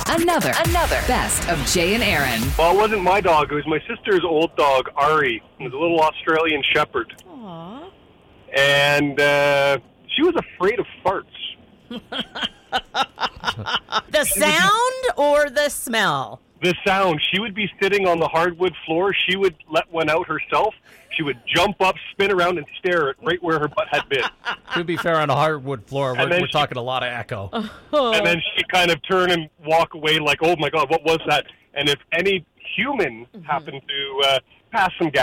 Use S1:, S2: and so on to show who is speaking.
S1: Another Best of Jay and Aaron.
S2: Well, it wasn't my dog. It was my sister's old dog, Ari. It was a little Australian Shepherd.
S3: Aww.
S2: And she was afraid of farts.
S3: The sound or the smell?
S2: The sound. She would be sitting on the hardwood floor. She would let one out herself. She would jump up, spin around, and stare at right where her butt had been.
S4: To be fair, on a hardwood floor, we're talking a lot of echo.
S2: And then she'd kind of turn and walk away like, oh, my God, what was that? And if any human happened to pass some gas,